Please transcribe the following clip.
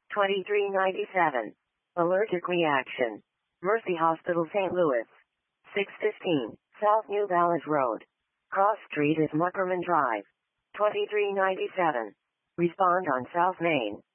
2397. Allergic reaction. Mercy Hospital, St. Louis. 615 South New Balance Road. Cross Street is Muckerman Drive. 2397. Respond on South Main.